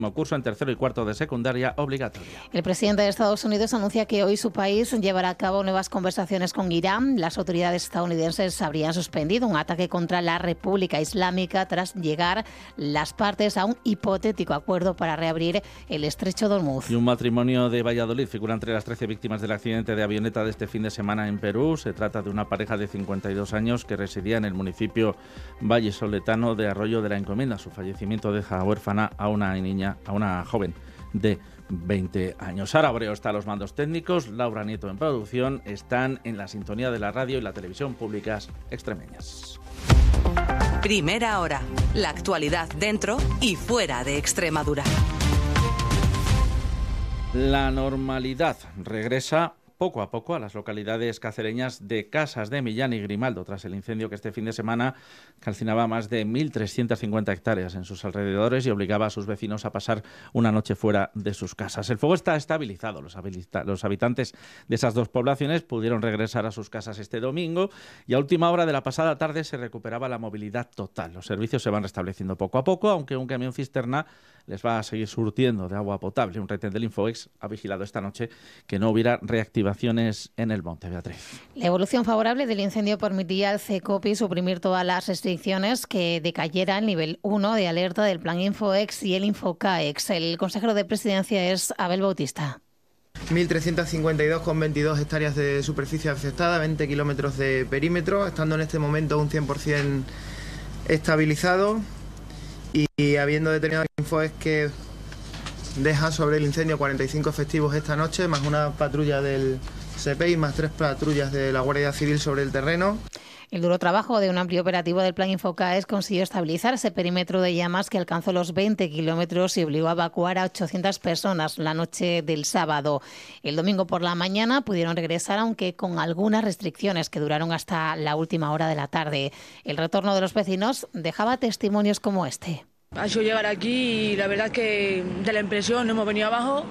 curso en tercero y cuarto de secundaria obligatoria. El presidente de Estados Unidos anuncia que hoy su país llevará a cabo nuevas conversaciones con Irán. Las autoridades estadounidenses habrían suspendido un ataque contra la República Islámica tras llegar las partes a un hipotético acuerdo para reabrir el estrecho de Hormuz. Y un matrimonio de Valladolid figura entre las 13 víctimas del accidente de avioneta de este fin de semana en Perú. Se trata de una pareja de 52 años que residía en el municipio vallesoletano de Arroyo de la Encomienda. Su fallecimiento deja huérfana a una joven de 20 años. Sara Abreu está a los mandos técnicos, Laura Nieto en producción. Están en la sintonía de la radio y la televisión públicas extremeñas. Primera hora. La actualidad dentro y fuera de Extremadura. La normalidad regresa poco a poco a las localidades cacereñas de Casas de Millán y Grimaldo, tras el incendio que este fin de semana calcinaba más de 1.350 hectáreas en sus alrededores y obligaba a sus vecinos a pasar una noche fuera de sus casas. El fuego está estabilizado. Los habitantes de esas dos poblaciones pudieron regresar a sus casas este domingo y a última hora de la pasada tarde se recuperaba la movilidad total. Los servicios se van restableciendo poco a poco, aunque un camión cisterna les va a seguir surtiendo de agua potable. Un retén del Infoex ha vigilado esta noche que no hubiera reactivaciones en el monte. Beatriz. La evolución favorable del incendio permitía al CECOPI suprimir todas las restricciones que decayera el nivel 1 de alerta del plan Infoex y el Infocaex. El consejero de Presidencia es Abel Bautista. 1.352,22 hectáreas de superficie afectada, 20 kilómetros de perímetro, estando en este momento un 100% estabilizado y habiendo determinado el Infoex que deja sobre el incendio 45 efectivos esta noche, más una patrulla del SEPEI, más 3 patrullas de la Guardia Civil sobre el terreno. El duro trabajo de un amplio operativo del Plan Infocaes consiguió estabilizar ese perímetro de llamas que alcanzó los 20 kilómetros y obligó a evacuar a 800 personas la noche del sábado. El domingo por la mañana pudieron regresar, aunque con algunas restricciones que duraron hasta la última hora de la tarde. El retorno de los vecinos dejaba testimonios como este. Ha sido llegar aquí y la verdad es que de la impresión no hemos venido abajo.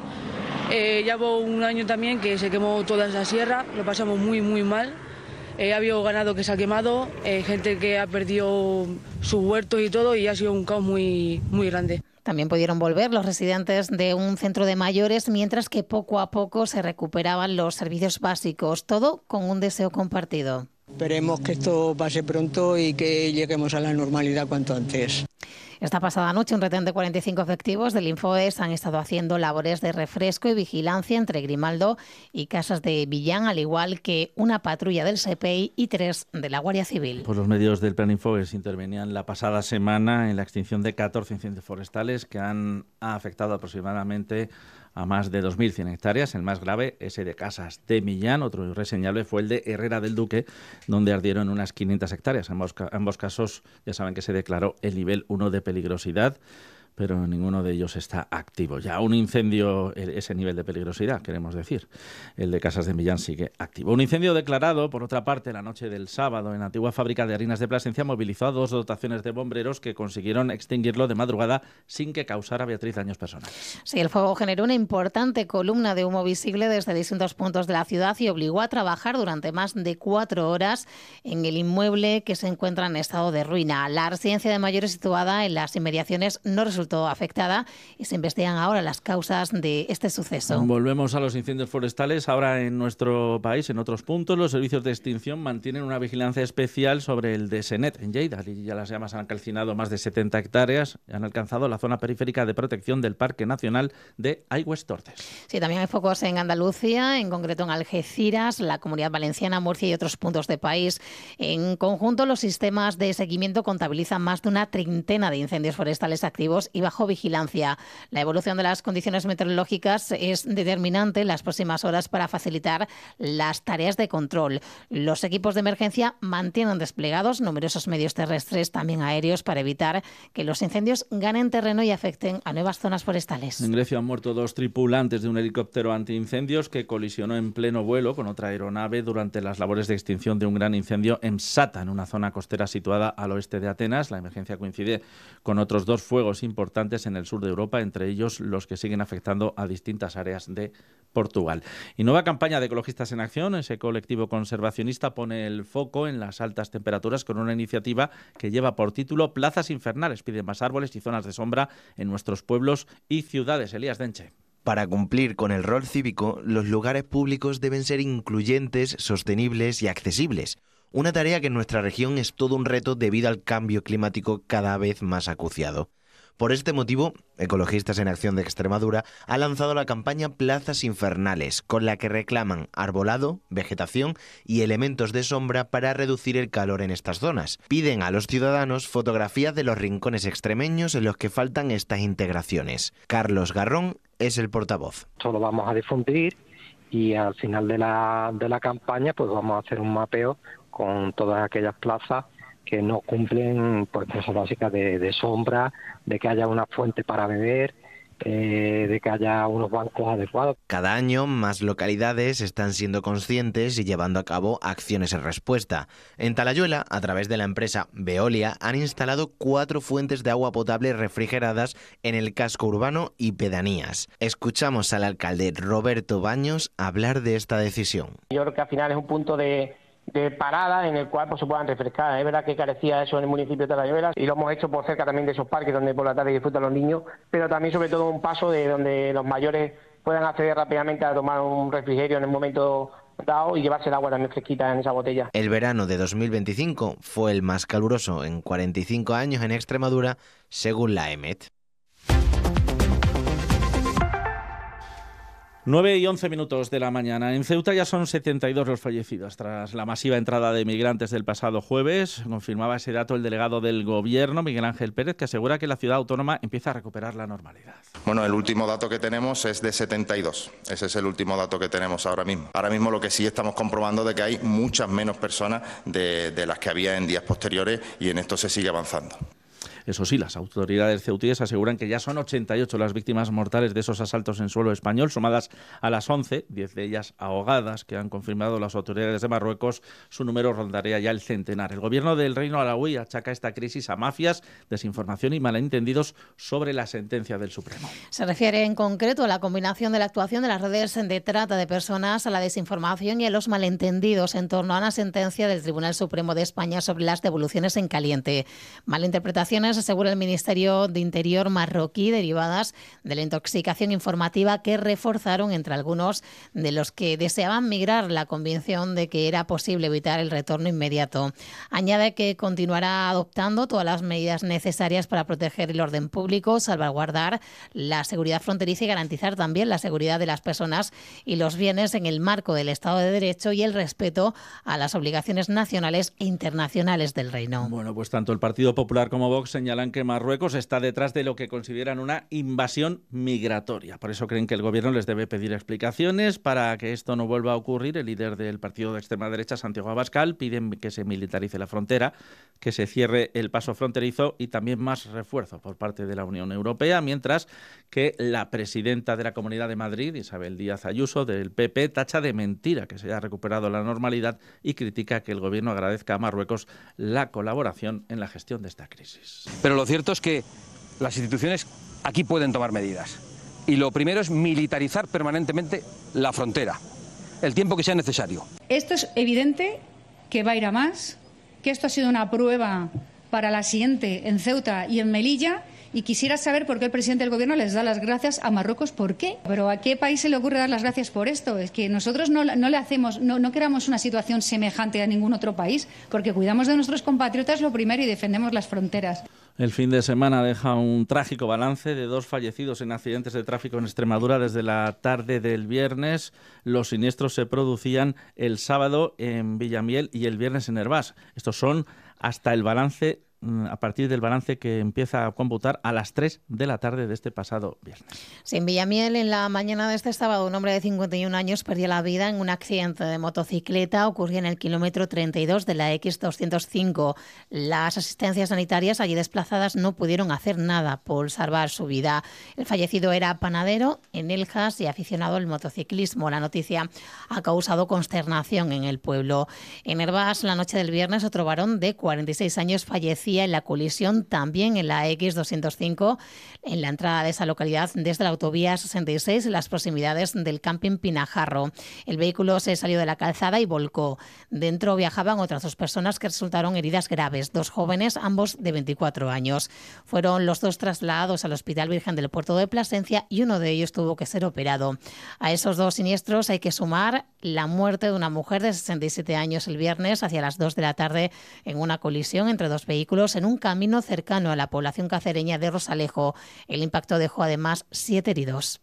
Llevo un año también que se quemó toda esa sierra, lo pasamos muy mal. Ha habido ganado que se ha quemado, gente que ha perdido sus huertos y todo, y ha sido un caos muy grande. También pudieron volver los residentes de un centro de mayores, mientras que poco a poco se recuperaban los servicios básicos, todo con un deseo compartido. Esperemos que esto pase pronto y que lleguemos a la normalidad cuanto antes. Esta pasada noche, un retén de 45 efectivos del Infoex han estado haciendo labores de refresco y vigilancia entre Grimaldo y Casas de Millán, al igual que una patrulla del SEPEI y 3 de la Guardia Civil. Pues los medios del Plan Infoex intervenían la pasada semana en la extinción de 14 incendios forestales que han afectado aproximadamente a más de 2.100 hectáreas. El más grave, ese de Casas de Millán. Otro irreseñable fue el de Herrera del Duque, donde ardieron unas 500 hectáreas. En ambos casos ya saben que se declaró el nivel 1 de peligrosidad, pero ninguno de ellos está activo. Ya un incendio, ese nivel de peligrosidad, queremos decir, el de Casas de Millán sigue activo. Un incendio declarado, por otra parte, la noche del sábado en la antigua fábrica de harinas de Plasencia movilizó a 2 dotaciones de bomberos que consiguieron extinguirlo de madrugada sin que causara, Beatriz, daños personales. Sí, el fuego generó una importante columna de humo visible desde distintos puntos de la ciudad y obligó a trabajar durante más de 4 horas en el inmueble que se encuentra en estado de ruina. La residencia de mayores situada en las inmediaciones no resultó afectada y se investigan ahora las causas de este suceso. Volvemos a los incendios forestales. Ahora en nuestro país, en otros puntos, los servicios de extinción mantienen una vigilancia especial sobre el de Senet, en Lleida. Allí ya las llamas han calcinado más de 70 hectáreas y han alcanzado la zona periférica de protección del Parque Nacional de Aigües-Torces. Sí, también hay focos en Andalucía, en concreto en Algeciras, la Comunidad Valenciana, Murcia y otros puntos del país. En conjunto, los sistemas de seguimiento contabilizan más de una treintena de incendios forestales activos y bajo vigilancia. La evolución de las condiciones meteorológicas es determinante en las próximas horas para facilitar las tareas de control. Los equipos de emergencia mantienen desplegados numerosos medios terrestres, también aéreos, para evitar que los incendios ganen terreno y afecten a nuevas zonas forestales. En Grecia han muerto 2 tripulantes de un helicóptero antiincendios que colisionó en pleno vuelo con otra aeronave durante las labores de extinción de un gran incendio en Sata, en una zona costera situada al oeste de Atenas. La emergencia coincide con otros 2 fuegos importantes importantes en el sur de Europa, entre ellos los que siguen afectando a distintas áreas de Portugal. Y nueva campaña de Ecologistas en Acción. Ese colectivo conservacionista pone el foco en las altas temperaturas con una iniciativa que lleva por título Plazas Infernales. Piden más árboles y zonas de sombra en nuestros pueblos y ciudades. Elías Denche. Para cumplir con el rol cívico, los lugares públicos deben ser incluyentes, sostenibles y accesibles. Una tarea que en nuestra región es todo un reto debido al cambio climático cada vez más acuciado. Por este motivo, Ecologistas en Acción de Extremadura ha lanzado la campaña Plazas Infernales, con la que reclaman arbolado, vegetación y elementos de sombra para reducir el calor en estas zonas. Piden a los ciudadanos fotografías de los rincones extremeños en los que faltan estas integraciones. Carlos Garrón es el portavoz. Esto lo vamos a difundir y al final de la campaña pues vamos a hacer un mapeo con todas aquellas plazas que no cumplen pues cosas básicas de sombra, de que haya una fuente para beber, de que haya unos bancos adecuados. Cada año más localidades están siendo conscientes y llevando a cabo acciones en respuesta. En Talayuela, a través de la empresa Veolia, han instalado 4 fuentes de agua potable refrigeradas en el casco urbano y pedanías. Escuchamos al alcalde Roberto Baños hablar de esta decisión. Yo creo que al final es un punto de parada en el cual pues, se puedan refrescar. Es verdad que carecía eso en el municipio de Talayuela y lo hemos hecho por cerca también de esos parques donde por la tarde disfrutan los niños, pero también sobre todo un paso de donde los mayores puedan acceder rápidamente a tomar un refrigerio en el momento dado y llevarse el agua también fresquita en esa botella. El verano de 2025 fue el más caluroso en 45 años en Extremadura, según la EMET. 9 y 11 minutos de la mañana. En Ceuta ya son 72 los fallecidos tras la masiva entrada de migrantes del pasado jueves. Confirmaba ese dato el delegado del Gobierno, Miguel Ángel Pérez, que asegura que la ciudad autónoma empieza a recuperar la normalidad. Bueno, el último dato que tenemos es de 72. Ese es el último dato que tenemos ahora mismo. Ahora mismo lo que sí estamos comprobando de que hay muchas menos personas de las que había en días posteriores y en esto se sigue avanzando. Eso sí, las autoridades ceutíes aseguran que ya son 88 las víctimas mortales de esos asaltos en suelo español, sumadas a las 11, 10 de ellas ahogadas, que han confirmado las autoridades de Marruecos. Su número rondaría ya el centenar. El gobierno del Reino Alauí achaca esta crisis a mafias, desinformación y malentendidos sobre la sentencia del Supremo. Se refiere en concreto a la combinación de la actuación de las redes de trata de personas, a la desinformación y a los malentendidos en torno a una sentencia del Tribunal Supremo de España sobre las devoluciones en caliente. Malinterpretaciones, asegura el Ministerio de Interior marroquí, derivadas de la intoxicación informativa que reforzaron entre algunos de los que deseaban migrar la convicción de que era posible evitar el retorno inmediato. Añade que continuará adoptando todas las medidas necesarias para proteger el orden público, salvaguardar la seguridad fronteriza y garantizar también la seguridad de las personas y los bienes en el marco del Estado de Derecho y el respeto a las obligaciones nacionales e internacionales del Reino. Bueno, pues tanto el Partido Popular como Vox señalan que Marruecos está detrás de lo que consideran una invasión migratoria. Por eso creen que el gobierno les debe pedir explicaciones para que esto no vuelva a ocurrir. El líder del partido de extrema derecha, Santiago Abascal, pide que se militarice la frontera, que se cierre el paso fronterizo y también más refuerzo por parte de la Unión Europea, mientras que la presidenta de la Comunidad de Madrid, Isabel Díaz Ayuso, del PP, tacha de mentira que se haya recuperado la normalidad y critica que el gobierno agradezca a Marruecos la colaboración en la gestión de esta crisis. Pero lo cierto es que las instituciones aquí pueden tomar medidas. Y lo primero es militarizar permanentemente la frontera, el tiempo que sea necesario. Esto es evidente que va a ir a más, que esto ha sido una prueba para la siguiente en Ceuta y en Melilla. Y quisiera saber por qué el presidente del gobierno les da las gracias a Marruecos. ¿Por qué? Pero ¿a qué país se le ocurre dar las gracias por esto? Es que nosotros no creamos una situación semejante a ningún otro país, porque cuidamos de nuestros compatriotas lo primero y defendemos las fronteras. El fin de semana deja un trágico balance de 2 fallecidos en accidentes de tráfico en Extremadura desde la tarde del viernes. Los siniestros se producían el sábado en Villamiel y el viernes en Hervás. Estos son hasta el balance, a partir del balance que empieza a computar a las 3 de la tarde de este pasado viernes. Sí, en Villamiel, en la mañana de este sábado, un hombre de 51 años perdió la vida en un accidente de motocicleta. Ocurrió en el kilómetro 32 de la X205. Las asistencias sanitarias allí desplazadas no pudieron hacer nada por salvar su vida. El fallecido era panadero en Eljas y aficionado al motociclismo. La noticia ha causado consternación en el pueblo. En Hervás, la noche del viernes, otro varón de 46 años falleció fallecía en la colisión también en la X205, en la entrada de esa localidad desde la autovía 66, en las proximidades del camping Pinajarro. El vehículo se salió de la calzada y volcó. Dentro viajaban otras 2 personas que resultaron heridas graves, 2 jóvenes, ambos de 24 años. Fueron los 2 trasladados al Hospital Virgen del Puerto de Plasencia y uno de ellos tuvo que ser operado. A esos 2 siniestros hay que sumar la muerte de una mujer de 67 años el viernes hacia las 2 de la tarde en una colisión entre 2 vehículos en un camino cercano a la población cacereña de Rosalejo. El impacto dejó además 7 heridos.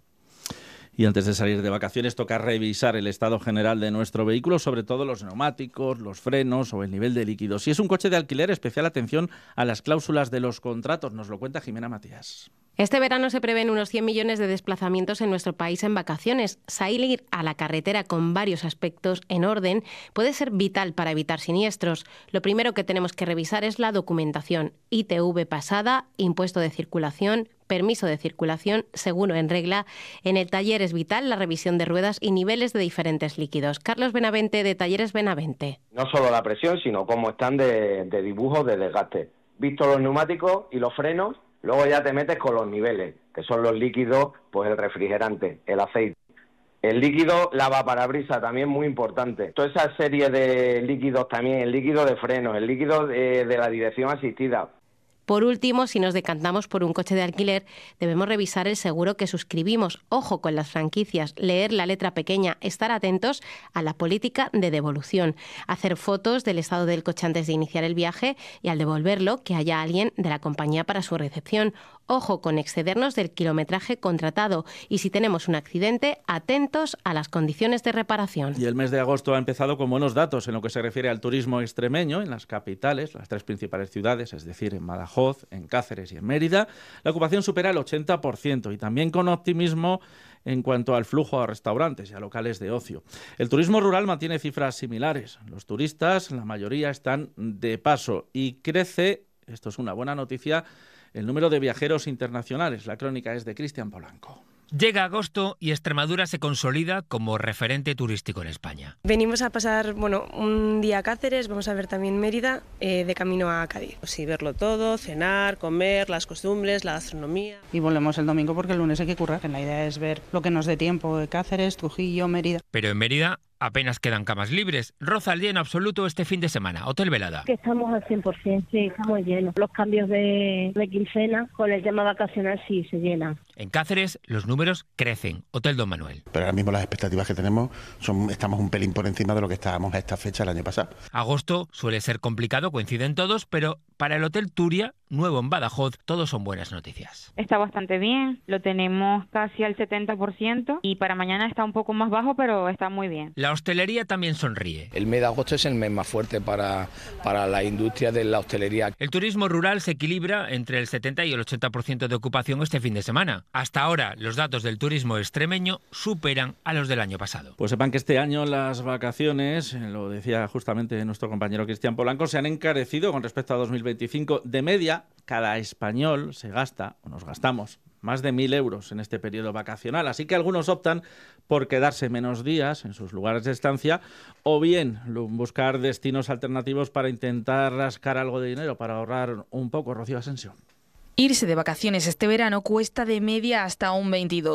Y antes de salir de vacaciones toca revisar el estado general de nuestro vehículo, sobre todo los neumáticos, los frenos o el nivel de líquidos. Si es un coche de alquiler, especial atención a las cláusulas de los contratos. Nos lo cuenta Jimena Matías. Este verano se prevén unos 100 millones de desplazamientos en nuestro país en vacaciones. Salir a la carretera con varios aspectos en orden puede ser vital para evitar siniestros. Lo primero que tenemos que revisar es la documentación. ITV pasada, impuesto de circulación, permiso de circulación, seguro en regla. En el taller es vital la revisión de ruedas y niveles de diferentes líquidos. Carlos Benavente, de Talleres Benavente. No solo la presión, sino cómo están de dibujo, de desgaste. Visto los neumáticos y los frenos, luego ya te metes con los niveles, que son los líquidos, pues el refrigerante, el aceite. El líquido lavaparabrisas también muy importante. Toda esa serie de líquidos también, el líquido de frenos, el líquido de la dirección asistida. Por último, si nos decantamos por un coche de alquiler, debemos revisar el seguro que suscribimos. Ojo con las franquicias, leer la letra pequeña, estar atentos a la política de devolución, hacer fotos del estado del coche antes de iniciar el viaje y al devolverlo que haya alguien de la compañía para su recepción. Ojo con excedernos del kilometraje contratado y si tenemos un accidente, atentos a las condiciones de reparación. Y el mes de agosto ha empezado con buenos datos en lo que se refiere al turismo extremeño en las capitales, las 3 principales ciudades, es decir, en Badajoz, en Cáceres y en Mérida. La ocupación supera el 80% y también con optimismo en cuanto al flujo a restaurantes y a locales de ocio. El turismo rural mantiene cifras similares. Los turistas, la mayoría, están de paso y crece, esto es una buena noticia, el número de viajeros internacionales. La crónica es de Cristian Polanco. Llega agosto y Extremadura se consolida como referente turístico en España. Venimos a pasar un día a Cáceres, vamos a ver también Mérida, de camino a Cádiz. Sí, verlo todo, cenar, comer, las costumbres, la gastronomía. Y volvemos el domingo porque el lunes hay que currar. La idea es ver lo que nos dé tiempo de Cáceres, Trujillo, Mérida. Pero en Mérida apenas quedan camas libres. Roza el lleno absoluto este fin de semana. Hotel Velada. Que estamos al 100%, sí, estamos llenos. Los cambios de quincena con el tema vacacional sí se llenan. En Cáceres los números crecen. Hotel Don Manuel. Pero ahora mismo las expectativas que tenemos estamos un pelín por encima de lo que estábamos a esta fecha el año pasado. Agosto suele ser complicado, coinciden todos, pero para el Hotel Turia, nuevo en Badajoz, todos son buenas noticias. Está bastante bien, lo tenemos casi al 70% y para mañana está un poco más bajo, pero está muy bien. La hostelería también sonríe. El mes de agosto es el mes más fuerte para la industria de la hostelería. El turismo rural se equilibra entre el 70 y el 80% de ocupación este fin de semana. Hasta ahora, los datos del turismo extremeño superan a los del año pasado. Pues sepan que este año las vacaciones, lo decía justamente nuestro compañero Cristian Polanco, se han encarecido con respecto a 2025. De media, cada español se gasta, o nos gastamos, más de 1.000 euros en este periodo vacacional. Así que algunos optan por quedarse menos días en sus lugares de estancia o bien buscar destinos alternativos para intentar rascar algo de dinero, para ahorrar un poco. Rocío Asensio. Irse de vacaciones este verano cuesta de media hasta un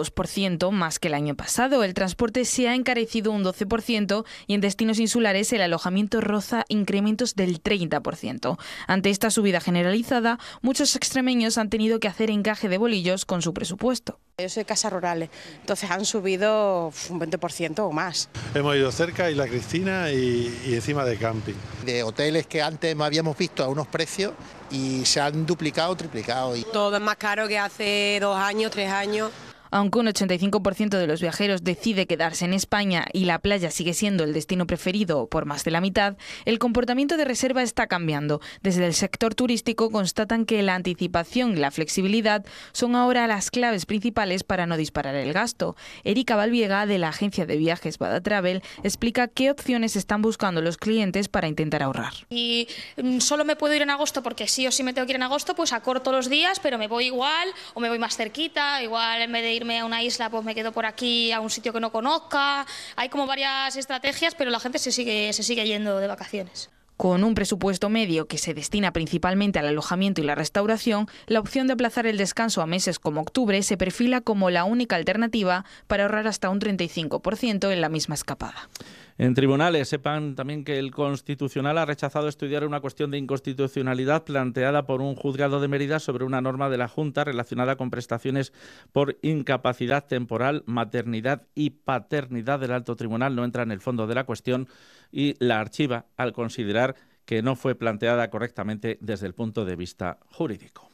22% más que el año pasado. El transporte se ha encarecido un 12% y en destinos insulares el alojamiento roza incrementos del 30%. Ante esta subida generalizada, muchos extremeños han tenido que hacer encaje de bolillos con su presupuesto. Yo soy Casa Rurales, entonces han subido un 20% o más. Hemos ido cerca, Isla Cristina y encima de camping. De hoteles que antes habíamos visto a unos precios y se han duplicado o triplicado. Todo es más caro que hace 2 años, 3 años. Aunque un 85% de los viajeros decide quedarse en España y la playa sigue siendo el destino preferido por más de la mitad, el comportamiento de reserva está cambiando. Desde el sector turístico constatan que la anticipación y la flexibilidad son ahora las claves principales para no disparar el gasto. Erika Valviega, de la agencia de viajes Bada Travel, explica qué opciones están buscando los clientes para intentar ahorrar. Y solo me puedo ir en agosto porque sí o sí me tengo que ir en agosto, pues acorto los días, pero me voy igual o me voy más cerquita, igual en vez de irme a una isla, pues me quedo por aquí a un sitio que no conozca. Hay como varias estrategias, pero la gente se sigue yendo de vacaciones. Con un presupuesto medio que se destina principalmente al alojamiento y la restauración, la opción de aplazar el descanso a meses como octubre se perfila como la única alternativa para ahorrar hasta un 35% en la misma escapada. En tribunales, sepan también que el Constitucional ha rechazado estudiar una cuestión de inconstitucionalidad planteada por un juzgado de Mérida sobre una norma de la Junta relacionada con prestaciones por incapacidad temporal, maternidad y paternidad. El Alto Tribunal no entra en el fondo de la cuestión y la archiva al considerar que no fue planteada correctamente desde el punto de vista jurídico.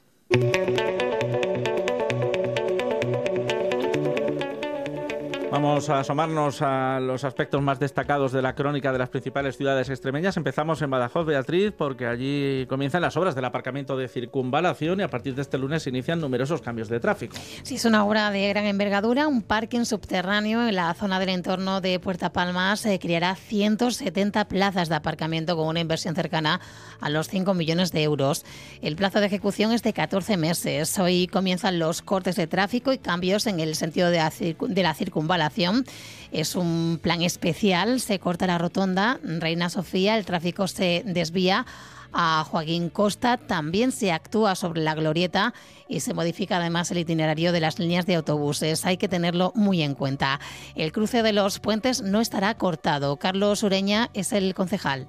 Vamos a asomarnos a los aspectos más destacados de la crónica de las principales ciudades extremeñas. Empezamos en Badajoz, Beatriz, porque allí comienzan las obras del aparcamiento de circunvalación y a partir de este lunes se inician numerosos cambios de tráfico. Sí, es una obra de gran envergadura. Un parking subterráneo en la zona del entorno de Puerta Palmas creará 170 plazas de aparcamiento con una inversión cercana a los 5 millones de euros. El plazo de ejecución es de 14 meses. Hoy comienzan los cortes de tráfico y cambios en el sentido de la circunvalación. Es un plan especial, se corta la rotonda Reina Sofía, el tráfico se desvía a Joaquín Costa, también se actúa sobre la glorieta y se modifica además el itinerario de las líneas de autobuses. Hay que tenerlo muy en cuenta. El cruce de los puentes no estará cortado. Carlos Ureña es el concejal.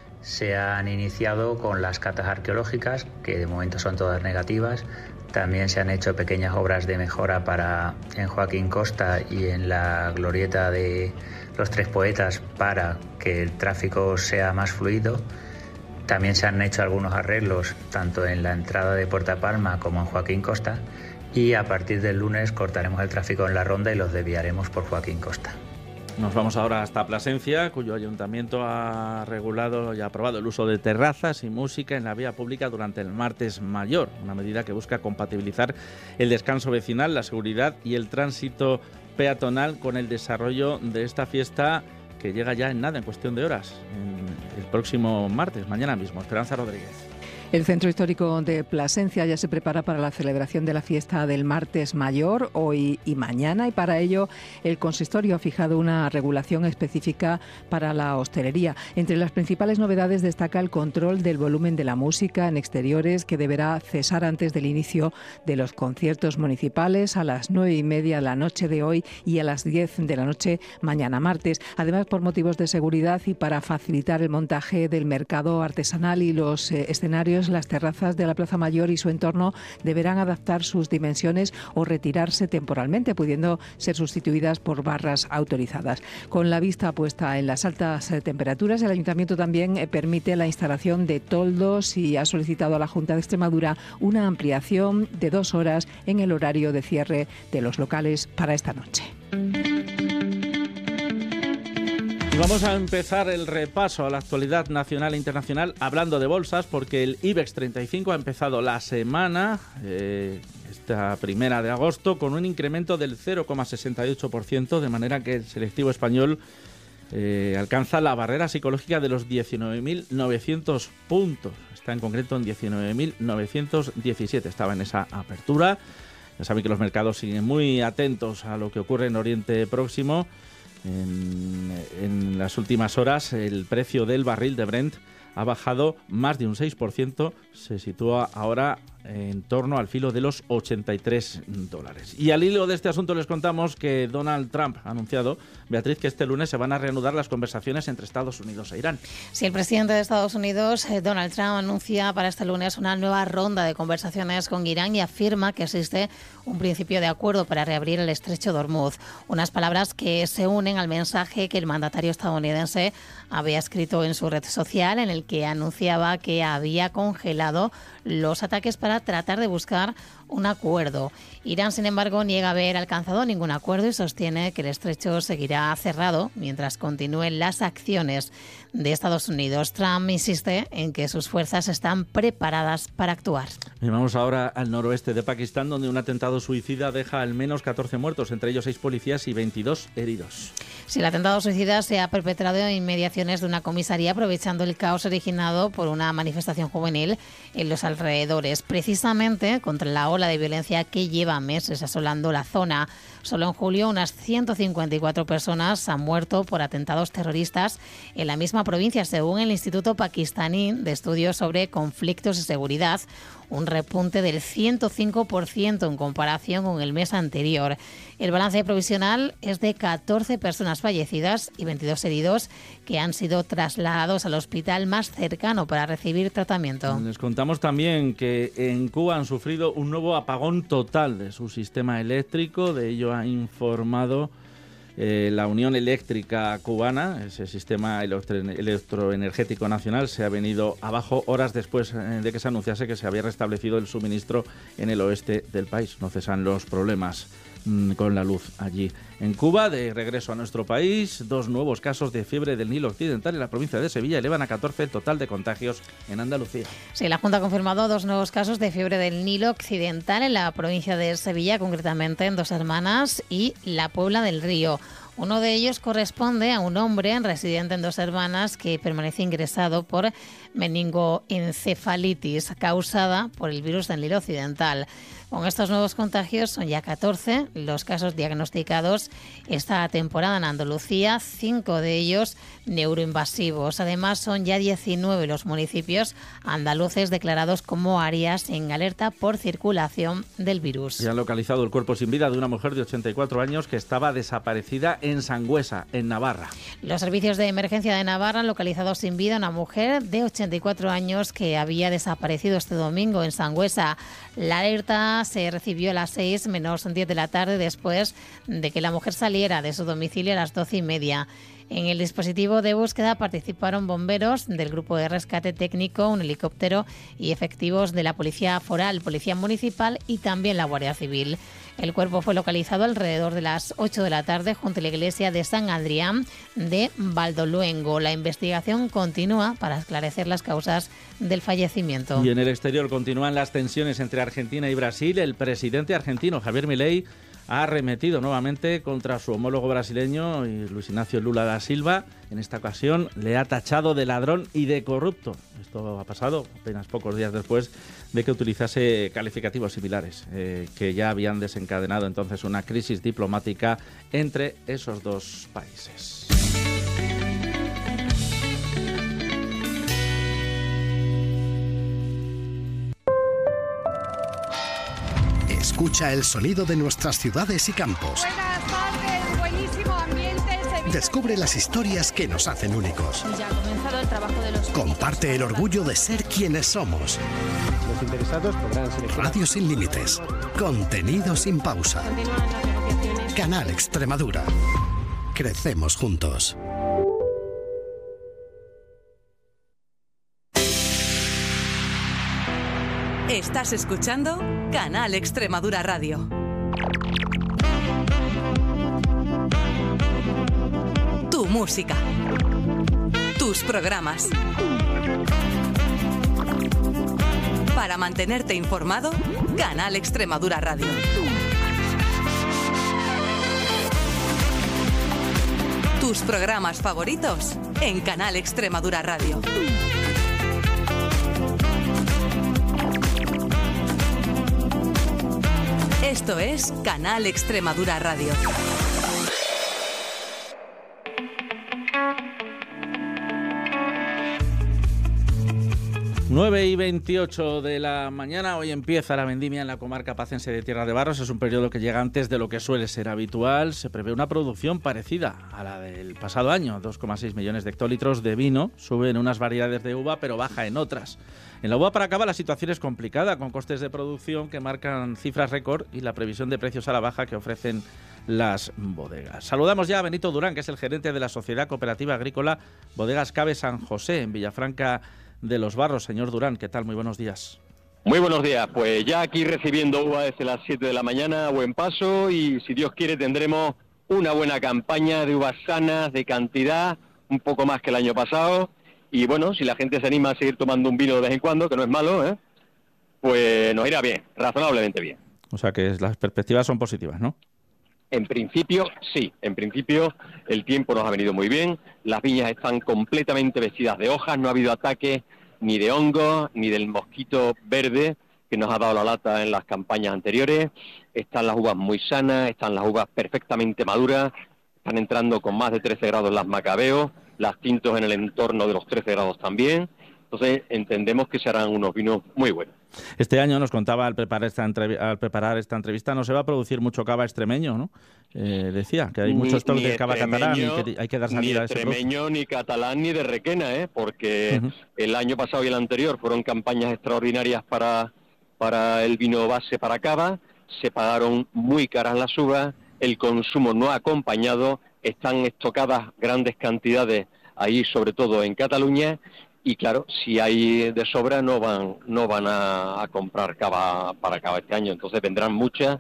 Se han iniciado con las catas arqueológicas, que de momento son todas negativas. También se han hecho pequeñas obras de mejora en Joaquín Costa y en la glorieta de los Tres Poetas para que el tráfico sea más fluido. También se han hecho algunos arreglos tanto en la entrada de Puerta Palma como en Joaquín Costa y a partir del lunes cortaremos el tráfico en la ronda y los desviaremos por Joaquín Costa. Nos vamos ahora hasta Plasencia, cuyo ayuntamiento ha regulado y ha aprobado el uso de terrazas y música en la vía pública durante el martes mayor, una medida que busca compatibilizar el descanso vecinal, la seguridad y el tránsito peatonal con el desarrollo de esta fiesta que llega ya en nada, en cuestión de horas, el próximo martes, mañana mismo. Esperanza Rodríguez. El Centro Histórico de Plasencia ya se prepara para la celebración de la fiesta del martes mayor, hoy y mañana, y para ello el consistorio ha fijado una regulación específica para la hostelería. Entre las principales novedades destaca el control del volumen de la música en exteriores, que deberá cesar antes del inicio de los conciertos municipales a las 9:30 de la noche de hoy y a las 10 de la noche mañana martes. Además, por motivos de seguridad y para facilitar el montaje del mercado artesanal y los escenarios, las terrazas de la Plaza Mayor y su entorno deberán adaptar sus dimensiones o retirarse temporalmente, pudiendo ser sustituidas por barras autorizadas. Con la vista puesta en las altas temperaturas, el Ayuntamiento también permite la instalación de toldos y ha solicitado a la Junta de Extremadura una ampliación de 2 horas en el horario de cierre de los locales para esta noche. Y vamos a empezar el repaso a la actualidad nacional e internacional hablando de bolsas, porque el IBEX 35 ha empezado la semana, esta primera de agosto, con un incremento del 0,68%, de manera que el selectivo español alcanza la barrera psicológica de los 19.900 puntos. Está en concreto en 19.917, estaba en esa apertura. Ya saben que los mercados siguen muy atentos a lo que ocurre en Oriente Próximo. En las últimas horas el precio del barril de Brent ha bajado más de un 6%, se sitúa ahora en torno al filo de los $83. Y al hilo de este asunto les contamos que Donald Trump ha anunciado, Beatriz, que este lunes se van a reanudar las conversaciones entre Estados Unidos e Irán. Sí, el presidente de Estados Unidos, Donald Trump, anuncia para este lunes una nueva ronda de conversaciones con Irán y afirma que existe un principio de acuerdo para reabrir el estrecho de Hormuz. Unas palabras que se unen al mensaje que el mandatario estadounidense había escrito en su red social, en el que anunciaba que había congelado los ataques para tratar de buscar un acuerdo. Irán, sin embargo, niega haber alcanzado ningún acuerdo y sostiene que el estrecho seguirá cerrado mientras continúen las acciones de Estados Unidos. Trump insiste en que sus fuerzas están preparadas para actuar. Y vamos ahora al noroeste de Pakistán, donde un atentado suicida deja al menos 14 muertos, entre ellos 6 policías y 22 heridos. Sí, el atentado suicida se ha perpetrado en inmediaciones de una comisaría, aprovechando el caos originado por una manifestación juvenil en los alrededores, precisamente contra la ola ola de violencia que lleva meses asolando la zona. Solo en julio unas 154 personas han muerto por atentados terroristas en la misma provincia, según el Instituto Pakistaní de Estudios sobre Conflictos y Seguridad, un repunte del 105% en comparación con el mes anterior. El balance provisional es de 14 personas fallecidas y 22 heridos que han sido trasladados al hospital más cercano para recibir tratamiento. Les contamos también que en Cuba han sufrido un nuevo apagón total de su sistema eléctrico. De ello ha informado la Unión Eléctrica Cubana. Ese sistema electroenergético nacional se ha venido abajo horas después de que se anunciase que se había restablecido el suministro en el oeste del país. No cesan los problemas con la luz allí. En Cuba, de regreso a nuestro país, 2 nuevos casos de fiebre del Nilo Occidental en la provincia de Sevilla elevan a 14 el total de contagios en Andalucía. Sí, la Junta ha confirmado 2 nuevos casos de fiebre del Nilo Occidental en la provincia de Sevilla, concretamente en Dos Hermanas y la Puebla del Río. Uno de ellos corresponde a un hombre residente en Dos Hermanas que permanece ingresado por meningoencefalitis causada por el virus del Nilo Occidental. Con estos nuevos contagios son ya 14 los casos diagnosticados esta temporada en Andalucía, 5 de ellos neuroinvasivos. Además, son ya 19 los municipios andaluces declarados como áreas en alerta por circulación del virus. Se ha localizado el cuerpo sin vida de una mujer de 84 años que estaba desaparecida en Sangüesa, en Navarra. Los servicios de emergencia de Navarra han localizado sin vida a una mujer de 84 años que había desaparecido este domingo en Sangüesa. La alerta se recibió a las 6 menos 10 de la tarde después de que la mujer saliera de su domicilio a las 12:30. En el dispositivo de búsqueda participaron bomberos del Grupo de Rescate Técnico, un helicóptero y efectivos de la Policía Foral, Policía Municipal y también la Guardia Civil. El cuerpo fue localizado alrededor de las 8 de la tarde junto a la iglesia de San Adrián de Valdoluengo. La investigación continúa para esclarecer las causas del fallecimiento. Y en el exterior continúan las tensiones entre Argentina y Brasil. El presidente argentino, Javier Milei, ha arremetido nuevamente contra su homólogo brasileño, Luis Ignacio Lula da Silva. En esta ocasión le ha tachado de ladrón y de corrupto. Esto ha pasado apenas pocos días después de que utilizase calificativos similares, que ya habían desencadenado entonces una crisis diplomática entre esos dos países. Escucha el sonido de nuestras ciudades y campos. Buenas tardes, buenísimo ambiente. Descubre las historias que nos hacen únicos. Ya ha comenzado el trabajo de los... Comparte el orgullo de ser quienes somos. Los interesados podrán seleccionar... Radio sin límites. Contenido sin pausa. Canal Extremadura. Crecemos juntos. Estás escuchando Canal Extremadura Radio. Tu música. Tus programas. Para mantenerte informado, Canal Extremadura Radio. Tus programas favoritos en Canal Extremadura Radio. Esto es Canal Extremadura Radio. Nueve y 28 de la mañana, hoy empieza la vendimia en la comarca pacense de Tierra de Barros. Es un periodo que llega antes de lo que suele ser habitual. Se prevé una producción parecida a la del pasado año, 2,6 millones de hectolitros de vino. Sube en unas variedades de uva, pero baja en otras. En la uva para cava la situación es complicada, con costes de producción que marcan cifras récord y la previsión de precios a la baja que ofrecen las bodegas. Saludamos ya a Benito Durán, que es el gerente de la Sociedad Cooperativa Agrícola Bodegas Cabe San José, en Villafranca de los Barros. Señor Durán, ¿qué tal? Muy buenos días. Muy buenos días, pues ya aquí recibiendo uva desde las 7 de la mañana, buen paso, y si Dios quiere tendremos una buena campaña de uvas sanas, de cantidad, un poco más que el año pasado. Y bueno, si la gente se anima a seguir tomando un vino de vez en cuando, que no es malo, pues nos irá bien, razonablemente bien. O sea que las perspectivas son positivas, ¿no? En principio, sí. En principio, el tiempo nos ha venido muy bien. Las viñas están completamente vestidas de hojas. No ha habido ataques ni de hongos, ni del mosquito verde, que nos ha dado la lata en las campañas anteriores. Están las uvas muy sanas, están las uvas perfectamente maduras, están entrando con más de 13 grados las Macabeo, las Tintos en el entorno de los 13 grados también. Entonces entendemos que serán unos vinos muy buenos. Este año, nos contaba al preparar esta entrevista, no se va a producir mucho cava extremeño, ¿no? Decía que hay muchos stock de cava catalán y que hay que dar salida a ese producto. Ni extremeño, ni catalán, ni de requena, porque el año pasado y el anterior fueron campañas extraordinarias para el vino base para cava, se pagaron muy caras las uvas, el consumo no ha acompañado, están estocadas grandes cantidades ahí, sobre todo en Cataluña. Y claro, si hay de sobra no van a comprar cava para cava este año, entonces vendrán muchas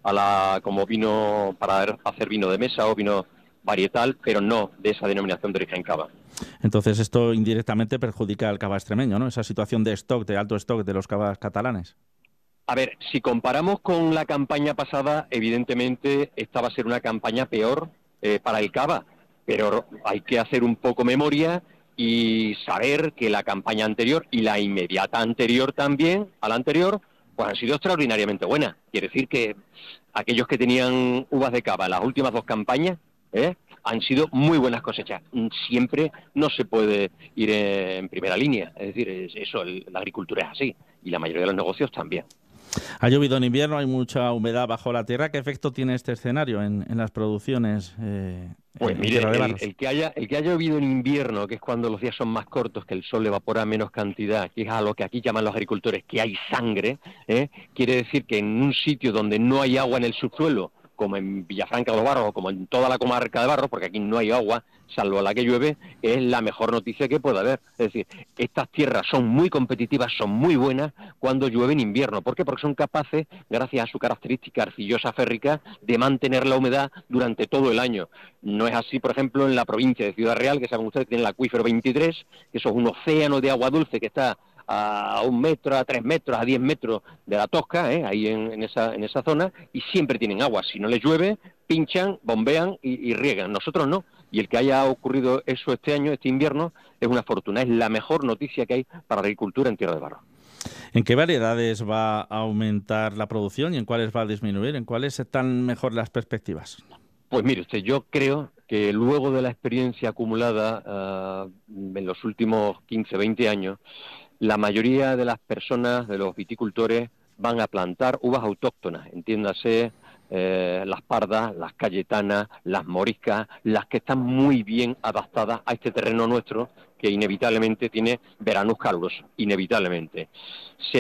como vino para hacer vino de mesa o vino varietal, pero no de esa denominación de origen cava. Entonces esto indirectamente perjudica al cava extremeño, ¿no? Esa situación de alto stock de los cavas catalanes. A ver, si comparamos con la campaña pasada, evidentemente esta va a ser una campaña peor para el cava, pero hay que hacer un poco memoria y saber que la campaña anterior y la inmediata anterior también, a la anterior, pues han sido extraordinariamente buenas. Quiere decir que aquellos que tenían uvas de cava en las últimas dos campañas, han sido muy buenas cosechas. Siempre no se puede ir en primera línea, es decir, la agricultura es así, y la mayoría de los negocios también. Ha llovido en invierno, hay mucha humedad bajo la tierra. ¿Qué efecto tiene este escenario en las producciones? Pues mire, el que haya llovido en invierno, que es cuando los días son más cortos, que el sol evapora menos cantidad, que es a lo que aquí llaman los agricultores que hay sangre, quiere decir que en un sitio donde no hay agua en el subsuelo, como en Villafranca de los Barros o como en toda la comarca de Barros, porque aquí no hay agua, salvo la que llueve, es la mejor noticia que puede haber. Es decir, estas tierras son muy competitivas, son muy buenas cuando llueve en invierno. ¿Por qué? Porque son capaces, gracias a su característica arcillosa férrica, de mantener la humedad durante todo el año. No es así, por ejemplo, en la provincia de Ciudad Real, que saben ustedes que tiene el acuífero 23, que eso es un océano de agua dulce que está a 1 metro, a 3 metros, a 10 metros de la Tosca, ahí en esa zona, y siempre tienen agua. Si no les llueve, pinchan, bombean y riegan. Nosotros no. Y el que haya ocurrido eso este año, este invierno, es una fortuna. Es la mejor noticia que hay para la agricultura en Tierra de Barro. ¿En qué variedades va a aumentar la producción y en cuáles va a disminuir? ¿En cuáles están mejor las perspectivas? Pues mire usted, yo creo que luego de la experiencia acumulada en los últimos 15, 20 años, la mayoría de las personas, de los viticultores, van a plantar uvas autóctonas, entiéndase las pardas, las cayetanas, las moriscas, las que están muy bien adaptadas a este terreno nuestro, que inevitablemente tiene veranos calurosos, inevitablemente. Se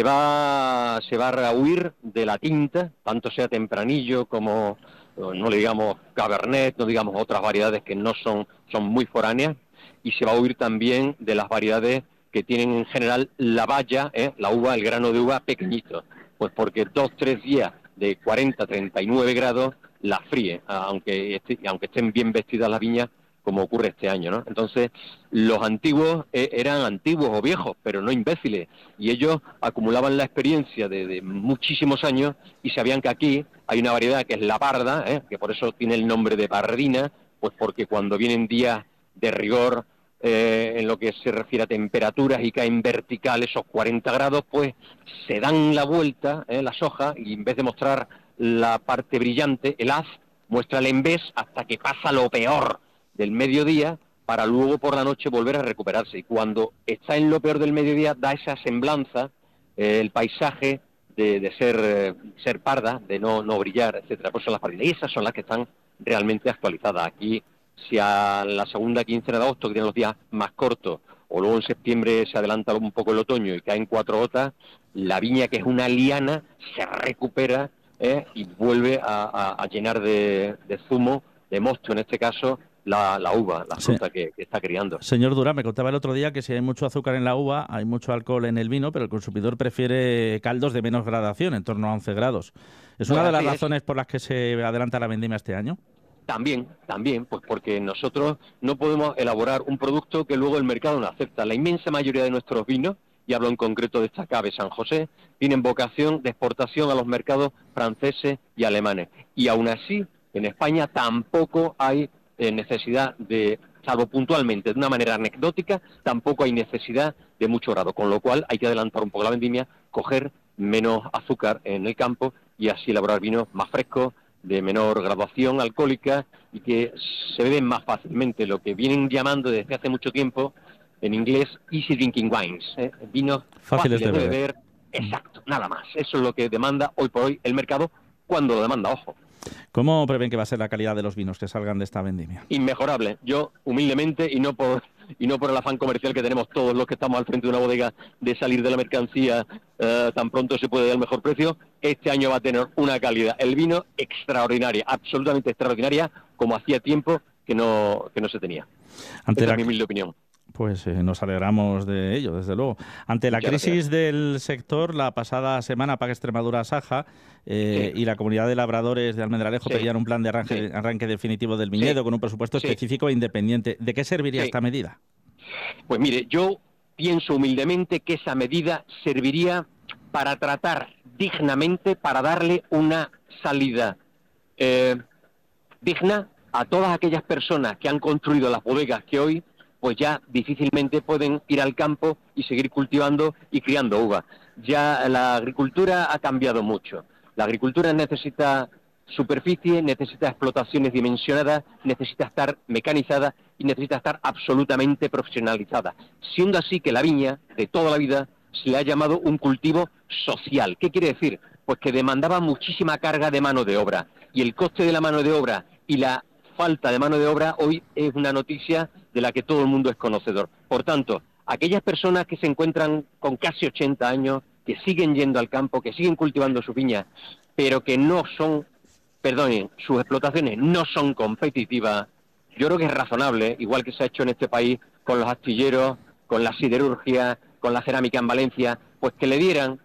va a huir de la tinta, tanto sea tempranillo como, no le digamos cabernet, no digamos otras variedades que no son muy foráneas, y se va a huir también de las variedades que tienen en general la valla, la uva, el grano de uva pequeñito, pues porque 2-3 días de 40-39 grados la fríe, aunque estén bien vestidas las viñas, como ocurre este año, ¿no? Entonces, los antiguos eran antiguos o viejos, pero no imbéciles, y ellos acumulaban la experiencia de muchísimos años y sabían que aquí hay una variedad que es la parda, que por eso tiene el nombre de pardina, pues porque cuando vienen días de rigor, en lo que se refiere a temperaturas y caen vertical esos 40 grados, pues se dan la vuelta las hojas y en vez de mostrar la parte brillante, el haz, muestra el embés hasta que pasa lo peor del mediodía para luego por la noche volver a recuperarse. Y cuando está en lo peor del mediodía da esa semblanza, el paisaje de ser parda, de no brillar, etcétera. Por eso las pardinas, y esas son las que están realmente actualizadas. Aquí, si a la segunda quincena de agosto, que tienen los días más cortos, o luego en septiembre se adelanta un poco el otoño y caen 4 gotas, la viña, que es una liana, se recupera y vuelve a llenar de zumo, de mosto en este caso, la uva, la fruta que está criando. Señor Durán, me contaba el otro día que si hay mucho azúcar en la uva, hay mucho alcohol en el vino, pero el consumidor prefiere caldos de menos gradación, en torno a 11 grados. ¿Es una de las razones por las que se adelanta la vendimia este año? También, pues porque nosotros no podemos elaborar un producto que luego el mercado no acepta. La inmensa mayoría de nuestros vinos, y hablo en concreto de esta Cave San José, tienen vocación de exportación a los mercados franceses y alemanes. Y aún así, en España tampoco hay necesidad de, salvo puntualmente, de una manera anecdótica, tampoco hay necesidad de mucho grado, con lo cual hay que adelantar un poco la vendimia, coger menos azúcar en el campo y así elaborar vinos más frescos, de menor graduación alcohólica y que se beben más fácilmente, lo que vienen llamando desde hace mucho tiempo en inglés easy drinking wines, vinos fáciles de beber. Exacto, nada más. Eso es lo que demanda hoy por hoy el mercado, cuando lo demanda, ojo. ¿Cómo prevén que va a ser la calidad de los vinos que salgan de esta vendimia? Inmejorable. Yo, humildemente, y no por el afán comercial que tenemos todos los que estamos al frente de una bodega de salir de la mercancía tan pronto se puede dar el mejor precio, este año va a tener una calidad, el vino extraordinaria, absolutamente extraordinaria, como hacía tiempo que no se tenía. Esta es mi humilde opinión. Pues nos alegramos de ello, desde luego. Ante la crisis del sector, la pasada semana Paga Extremadura Saja y la comunidad de labradores de Almendralejo pedían un plan de arranque definitivo del viñedo con un presupuesto específico e independiente. ¿De qué serviría esta medida? Pues mire, yo pienso humildemente que esa medida serviría para tratar dignamente, para darle una salida digna a todas aquellas personas que han construido las bodegas que hoy pues ya difícilmente pueden ir al campo y seguir cultivando y criando uva. Ya la agricultura ha cambiado mucho. La agricultura necesita superficie, necesita explotaciones dimensionadas, necesita estar mecanizada y necesita estar absolutamente profesionalizada. Siendo así que la viña, de toda la vida, se le ha llamado un cultivo social. ¿Qué quiere decir? Pues que demandaba muchísima carga de mano de obra. Y el coste de la mano de obra y la falta de mano de obra hoy es una noticia de la que todo el mundo es conocedor. Por tanto, aquellas personas que se encuentran con casi 80 años, que siguen yendo al campo, que siguen cultivando sus viñas, pero que no son, perdonen, sus explotaciones no son competitivas, yo creo que es razonable, igual que se ha hecho en este país con los astilleros, con la siderurgia, con la cerámica en Valencia, pues que le dieran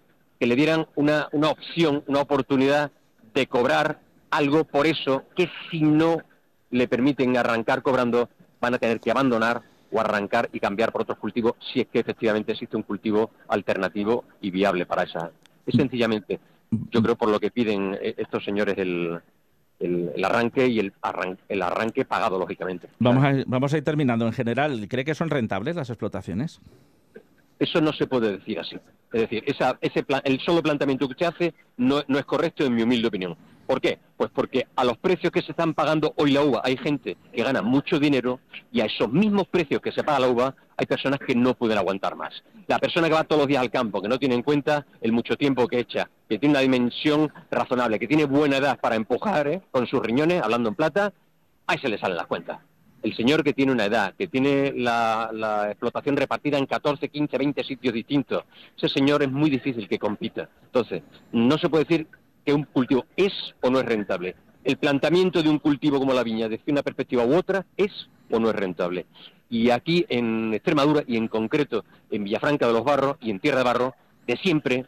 una opción, una oportunidad de cobrar algo por eso que si no le permiten arrancar cobrando, van a tener que abandonar o arrancar y cambiar por otros cultivos si es que efectivamente existe un cultivo alternativo y viable para esa. Es sencillamente, yo creo, por lo que piden estos señores el arranque y el arranque pagado, lógicamente. Vamos a ir terminando. En general, ¿cree que son rentables las explotaciones? Eso no se puede decir así. Es decir, el solo planteamiento que usted hace no es correcto en mi humilde opinión. ¿Por qué? Pues porque a los precios que se están pagando hoy la uva hay gente que gana mucho dinero y a esos mismos precios que se paga la uva hay personas que no pueden aguantar más. La persona que va todos los días al campo, que no tiene en cuenta el mucho tiempo que echa, que tiene una dimensión razonable, que tiene buena edad para empujar con sus riñones, hablando en plata, ahí se le salen las cuentas. El señor que tiene una edad, que tiene la explotación repartida en 14, 15, 20 sitios distintos, ese señor es muy difícil que compita. Entonces, no se puede decir que un cultivo es o no es rentable. El planteamiento de un cultivo como la viña, desde una perspectiva u otra, es o no es rentable. Y aquí en Extremadura, y en concreto en Villafranca de los Barros y en Tierra de Barro, de siempre,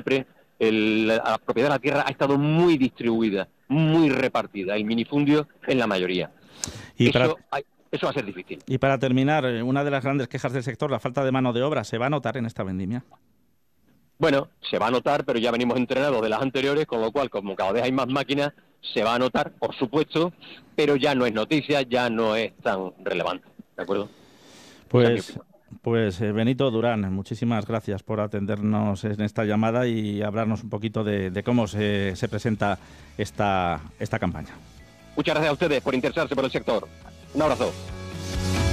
la propiedad de la tierra ha estado muy distribuida, muy repartida. El minifundio en la mayoría. Eso va a ser difícil. Y para terminar, una de las grandes quejas del sector, la falta de mano de obra, ¿se va a notar en esta vendimia? Bueno, se va a notar, pero ya venimos entrenados de las anteriores, con lo cual, como cada vez hay más máquinas, se va a notar, por supuesto, pero ya no es noticia, ya no es tan relevante, ¿de acuerdo? Pues Benito Durán, muchísimas gracias por atendernos en esta llamada y hablarnos un poquito de cómo se presenta esta campaña. Muchas gracias a ustedes por interesarse por el sector. Un abrazo.